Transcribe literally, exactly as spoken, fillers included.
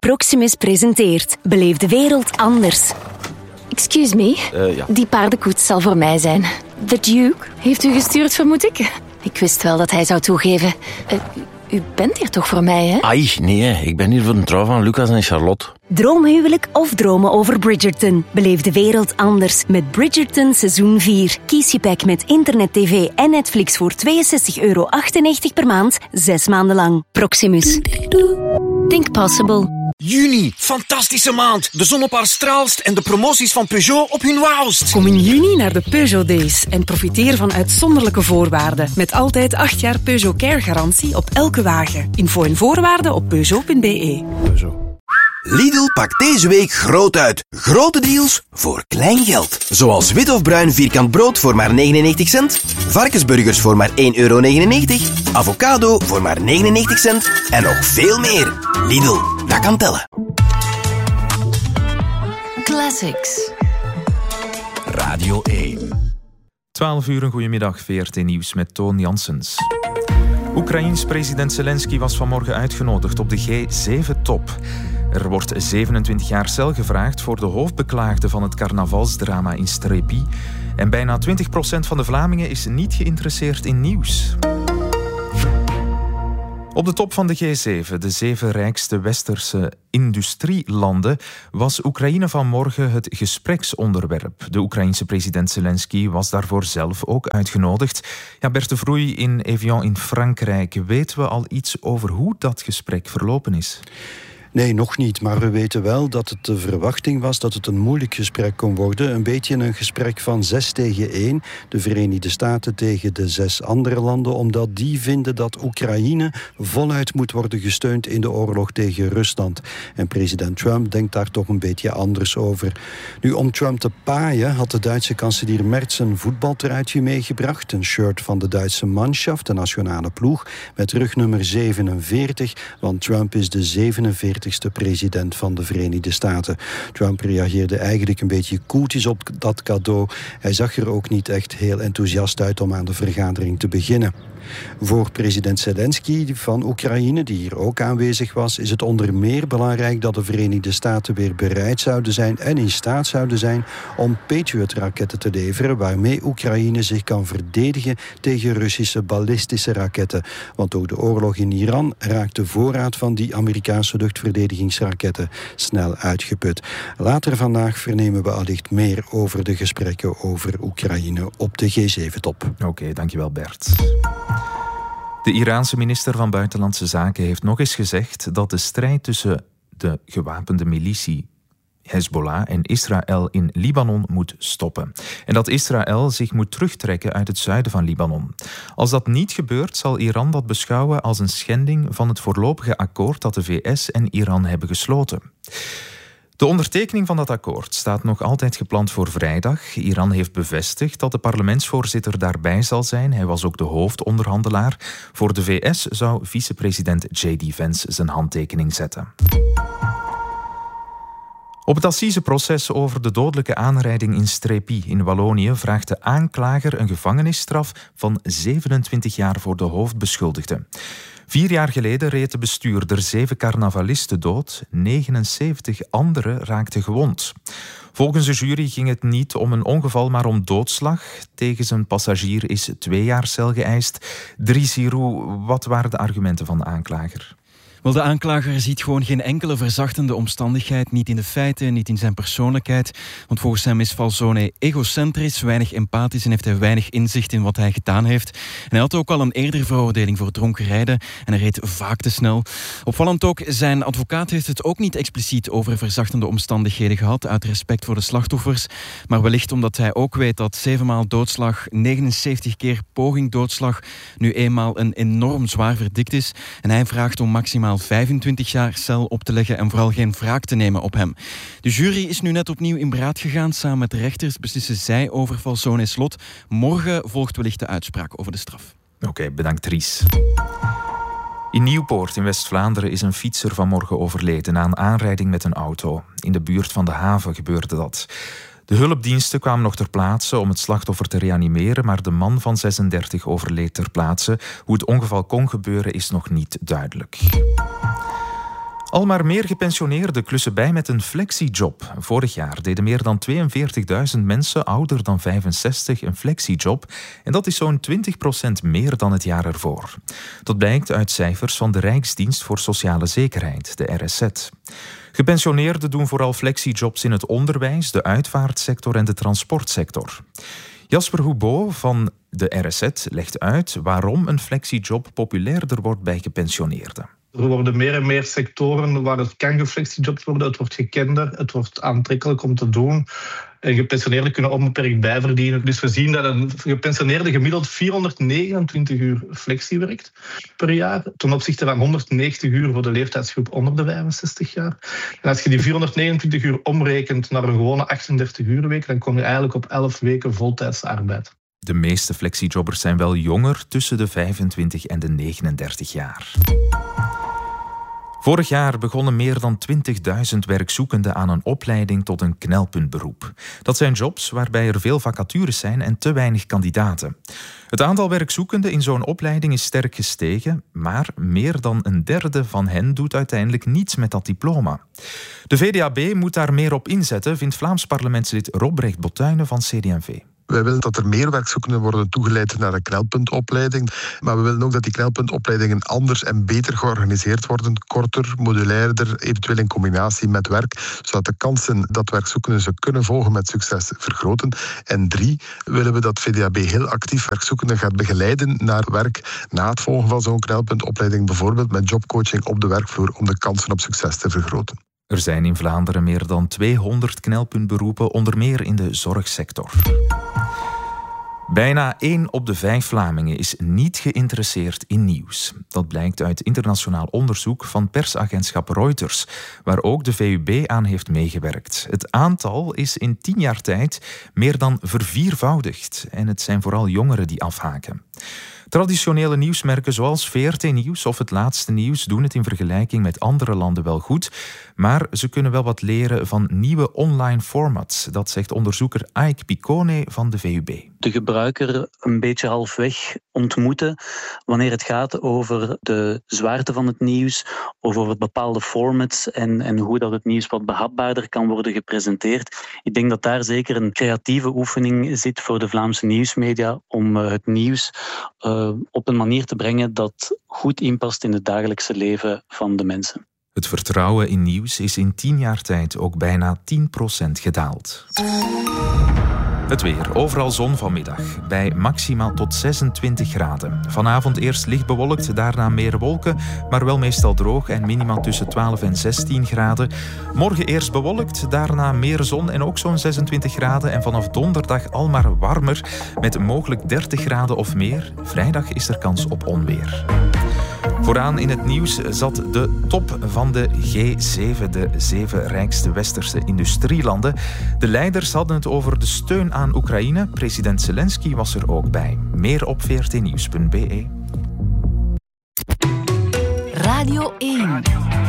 Proximus presenteert Beleef de wereld anders. Excuse me, Uh, ja. die paardenkoets zal voor mij zijn. The Duke heeft u gestuurd, vermoed ik? Ik wist wel dat hij zou toegeven. Uh, u bent hier toch voor mij, hè? Ai, nee, ik ben hier voor de trouw van Lucas en Charlotte. Droomhuwelijk of dromen over Bridgerton. Beleef de wereld anders met Bridgerton seizoen vier. Kies je pack met internet, tv en Netflix voor tweeënzestig euro achtennegentig per maand, zes maanden lang. Proximus. Think possible. Juni, fantastische maand. De zon op haar straalst en de promoties van Peugeot op hun wauwst. Kom in juni naar de Peugeot Days en profiteer van uitzonderlijke voorwaarden. Met altijd acht jaar Peugeot Care garantie op elke wagen. Info en voorwaarden op peugeot punt b e. Peugeot. Lidl pakt deze week groot uit. Grote deals voor klein geld. Zoals wit of bruin vierkant brood voor maar negenennegentig cent. Varkensburgers voor maar één euro negenennegentig. Avocado voor maar negenennegentig cent. En nog veel meer. Lidl, dat kan tellen. Classics. Radio één. twaalf uur, een goedemiddag, V R T Nieuws met Toon Janssens. Oekraïens president Zelensky was vanmorgen uitgenodigd op de G zeven top. Er wordt zevenentwintig jaar cel gevraagd voor de hoofdbeklaagde van het carnavalsdrama in Strepy. En bijna twintig procent van de Vlamingen is niet geïnteresseerd in nieuws. Op de top van de G zeven, de zeven rijkste westerse industrielanden, was Oekraïne vanmorgen het gespreksonderwerp. De Oekraïense president Zelensky was daarvoor zelf ook uitgenodigd. Ja, Bert de Vroei in Evian in Frankrijk. Weten we al iets over hoe dat gesprek verlopen is? Nee, nog niet. Maar we weten wel dat het de verwachting was dat het een moeilijk gesprek kon worden. Een beetje een gesprek van zes tegen één. De Verenigde Staten tegen de zes andere landen. Omdat die vinden dat Oekraïne voluit moet worden gesteund in de oorlog tegen Rusland. En president Trump denkt daar toch een beetje anders over. Nu, om Trump te paaien had de Duitse kanselier Merz een voetbaltruitje meegebracht. Een shirt van de Duitse Mannschaft, de nationale ploeg, met rugnummer zevenenveertig. Want Trump is de zevenenveertigste president van de Verenigde Staten. Trump reageerde eigenlijk een beetje koeltjes op dat cadeau. Hij zag er ook niet echt heel enthousiast uit om aan de vergadering te beginnen. Voor president Zelensky van Oekraïne, die hier ook aanwezig was, is het onder meer belangrijk dat de Verenigde Staten weer bereid zouden zijn en in staat zouden zijn om Patriot-raketten te leveren, waarmee Oekraïne zich kan verdedigen tegen Russische ballistische raketten. Want ook de oorlog in Iran raakt de voorraad van die Amerikaanse luchtverdedigingsraketten snel uitgeput. Later vandaag vernemen we allicht meer over de gesprekken over Oekraïne op de G zeven top. Oké, okay, dankjewel Bert. De Iraanse minister van Buitenlandse Zaken heeft nog eens gezegd dat de strijd tussen de gewapende militie Hezbollah en Israël in Libanon moet stoppen. En dat Israël zich moet terugtrekken uit het zuiden van Libanon. Als dat niet gebeurt, zal Iran dat beschouwen als een schending van het voorlopige akkoord dat de V S en Iran hebben gesloten. De ondertekening van dat akkoord staat nog altijd gepland voor vrijdag. Iran heeft bevestigd dat de parlementsvoorzitter daarbij zal zijn. Hij was ook de hoofdonderhandelaar. Voor de V S zou vicepresident J D Vance zijn handtekening zetten. Op het assiseproces over de dodelijke aanrijding in Strepy in Wallonië vraagt de aanklager een gevangenisstraf van zevenentwintig jaar voor de hoofdbeschuldigde. Vier jaar geleden reed de bestuurder zeven carnavalisten dood, negenenzeventig anderen raakten gewond. Volgens de jury ging het niet om een ongeval, maar om doodslag. Tegen zijn passagier is twee jaar cel geëist. Dries Giroux, wat waren de argumenten van de aanklager? Wel, de aanklager ziet gewoon geen enkele verzachtende omstandigheid, niet in de feiten, niet in zijn persoonlijkheid. Want volgens hem is Falzone egocentrisch, weinig empathisch en heeft hij weinig inzicht in wat hij gedaan heeft. En hij had ook al een eerdere veroordeling voor dronken rijden en hij reed vaak te snel. Opvallend ook, zijn advocaat heeft het ook niet expliciet over verzachtende omstandigheden gehad, uit respect voor de slachtoffers. Maar wellicht omdat hij ook weet dat zevenmaal doodslag, negenenzeventig keer poging doodslag, nu eenmaal een enorm zwaar verdikt is. En hij vraagt om maximaal vijfentwintig jaar cel op te leggen en vooral geen wraak te nemen op hem. De jury is nu net opnieuw in beraad gegaan. Samen met de rechters beslissen zij over Falzone's lot. Morgen volgt wellicht de uitspraak over de straf. Oké, okay, bedankt Dries. In Nieuwpoort in West-Vlaanderen is een fietser vanmorgen overleden na een aanrijding met een auto. In de buurt van de haven gebeurde dat. De hulpdiensten kwamen nog ter plaatse om het slachtoffer te reanimeren, maar de man van zesendertig overleed ter plaatse. Hoe het ongeval kon gebeuren is nog niet duidelijk. Al maar meer gepensioneerden klussen bij met een flexiejob. Vorig jaar deden meer dan tweeënveertigduizend mensen ouder dan vijfenzestig een flexiejob. En dat is zo'n twintig procent meer dan het jaar ervoor. Dat blijkt uit cijfers van de Rijksdienst voor Sociale Zekerheid, de R S Z. Gepensioneerden doen vooral flexijobs in het onderwijs, de uitvaartsector en de transportsector. Jasper Houbeau van de R S Z legt uit waarom een flexiejob populairder wordt bij gepensioneerden. Er worden meer en meer sectoren waar het kan geflexijobs worden. Het wordt gekender, het wordt aantrekkelijk om te doen. En gepensioneerden kunnen onbeperkt bijverdienen. Dus we zien dat een gepensioneerde gemiddeld vierhonderdnegenentwintig uur flexie werkt per jaar. Ten opzichte van honderdnegentig uur voor de leeftijdsgroep onder de vijfenzestig jaar. En als je die vierhonderdnegenentwintig uur omrekent naar een gewone achtendertig uur week, dan kom je eigenlijk op elf weken voltijdse arbeid. De meeste flexiejobbers zijn wel jonger, tussen de vijfentwintig en de negenendertig jaar. Vorig jaar begonnen meer dan twintigduizend werkzoekenden aan een opleiding tot een knelpuntberoep. Dat zijn jobs waarbij er veel vacatures zijn en te weinig kandidaten. Het aantal werkzoekenden in zo'n opleiding is sterk gestegen, maar meer dan een derde van hen doet uiteindelijk niets met dat diploma. De V D A B moet daar meer op inzetten, vindt Vlaams parlementslid Robrecht Bottuinen van C D en V. Wij willen dat er meer werkzoekenden worden toegeleid naar een knelpuntopleiding. Maar we willen ook dat die knelpuntopleidingen anders en beter georganiseerd worden. Korter, modulairder, eventueel in combinatie met werk. Zodat de kansen dat werkzoekenden ze kunnen volgen met succes vergroten. En drie, willen we dat V D A B heel actief werkzoekenden gaat begeleiden naar werk na het volgen van zo'n knelpuntopleiding. Bijvoorbeeld met jobcoaching op de werkvloer om de kansen op succes te vergroten. Er zijn in Vlaanderen meer dan tweehonderd knelpuntberoepen, onder meer in de zorgsector. Bijna één op de vijf Vlamingen is niet geïnteresseerd in nieuws. Dat blijkt uit internationaal onderzoek van persagentschap Reuters, waar ook de V U B aan heeft meegewerkt. Het aantal is in tien jaar tijd meer dan verviervoudigd. En het zijn vooral jongeren die afhaken. Traditionele nieuwsmerken zoals V R T Nieuws of Het Laatste Nieuws doen het in vergelijking met andere landen wel goed, maar ze kunnen wel wat leren van nieuwe online formats. Dat zegt onderzoeker Ike Picone van de V U B. De gebruiker een beetje halfweg ontmoeten wanneer het gaat over de zwaarte van het nieuws of over bepaalde formats en, en hoe dat het nieuws wat behapbaarder kan worden gepresenteerd. Ik denk dat daar zeker een creatieve oefening zit voor de Vlaamse nieuwsmedia om uh, het nieuws uh, op een manier te brengen dat goed inpast in het dagelijkse leven van de mensen. Het vertrouwen in nieuws is in tien jaar tijd ook bijna tien procent gedaald. Het weer. Overal zon vanmiddag. Bij maximaal tot zesentwintig graden. Vanavond eerst licht bewolkt, daarna meer wolken, maar wel meestal droog en minimaal tussen twaalf en zestien graden. Morgen eerst bewolkt, daarna meer zon en ook zo'n zesentwintig graden. En vanaf donderdag al maar warmer, met mogelijk dertig graden of meer. Vrijdag is er kans op onweer. Vooraan in het nieuws zat de top van de G zeven, de zeven rijkste westerse industrielanden. De leiders hadden het over de steun aan Oekraïne. President Zelensky was er ook bij. Meer op v r t nieuws punt b e. Radio één.